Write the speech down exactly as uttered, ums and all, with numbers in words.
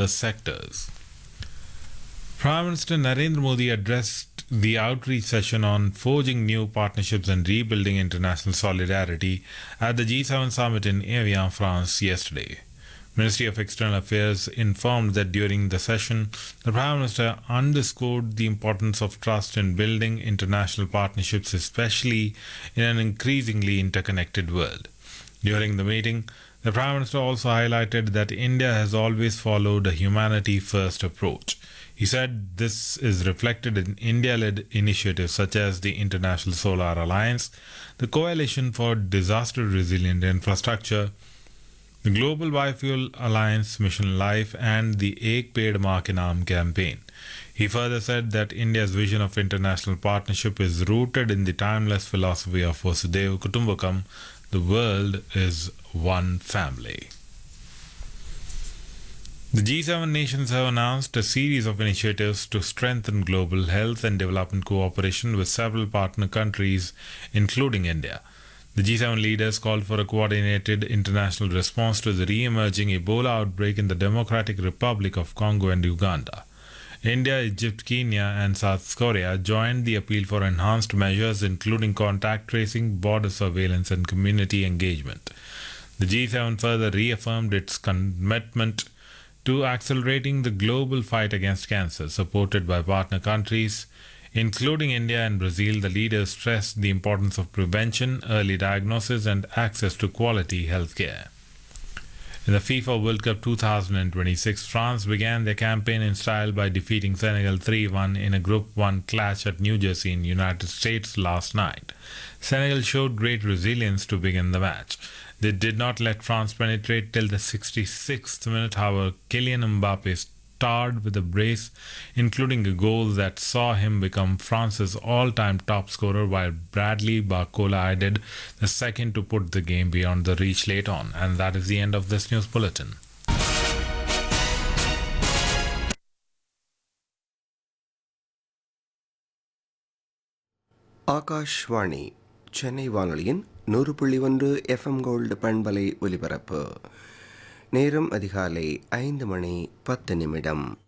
other sectors. Prime Minister Narendra Modi addressed the outreach session on forging new partnerships and rebuilding international solidarity at the G seven summit in Evian, France yesterday. Ministry of External Affairs informed that during the session, the Prime Minister underscored the importance of trust in building international partnerships, especially in an increasingly interconnected world. During the meeting, the Prime Minister also highlighted that India has always followed a humanity-first approach. He said this is reflected in India-led initiatives such as the International Solar Alliance, the Coalition for Disaster-Resilient Infrastructure, the Global Biofuel Alliance Mission Life, and the Ek Ped Maa Ke Naam campaign. He further said that India's vision of international partnership is rooted in the timeless philosophy of Vasudhaiva Kutumbakam, the world is one family. The G seven nations have announced a series of initiatives to strengthen global health and development cooperation with several partner countries, including India. The G seven leaders called for a coordinated international response to the re-emerging Ebola outbreak in the Democratic Republic of Congo and Uganda. India, Egypt, Kenya, and South Korea joined the appeal for enhanced measures, including contact tracing, border surveillance, and community engagement. The G seven further reaffirmed its commitment to accelerating the global fight against cancer, supported by partner countries, including India and Brazil. The leaders stressed the importance of prevention, early diagnosis, and access to quality healthcare. In the FIFA World Cup twenty twenty-six, France began their campaign in style by defeating Senegal three one in a Group one clash at New Jersey in the United States last night. Senegal showed great resilience to begin the match. They did not let France penetrate till the sixty-sixth minute. However, Kylian Mbappe starred with a brace, including a goal that saw him become France's all-time top scorer, while Bradley Barcola added the second to put the game beyond the reach late on. And that is the end of this news bulletin. Akashvani Chennai வானொலியின் நூறு புள்ளி ஒன்று FM gold பண்பலை ஒலிபரப்பு. நேரம் அதிகாலை ஐந்து மணி பத்து நிமிடம்.